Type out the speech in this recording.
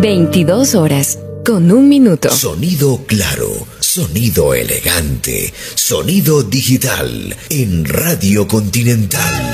22 horas, con 1 minuto. Sonido claro, sonido elegante, sonido digital en Radio Continental.